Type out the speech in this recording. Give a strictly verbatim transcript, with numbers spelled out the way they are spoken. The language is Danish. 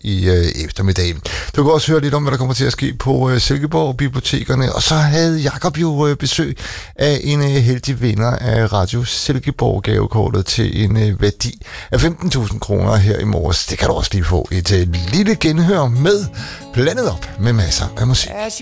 i øh, eftermiddag. Du kan også høre lidt om, hvad der kommer til at ske på øh, Silkeborg-bibliotekerne, og så havde Jakob jo øh, besøg af en øh, heldig vinder af Radio Silkeborg-gavekortet til en øh, værdi af femten tusind kroner her i morges. Det kan du også lige få et øh, lille genhør med, blandet op med masser af musik.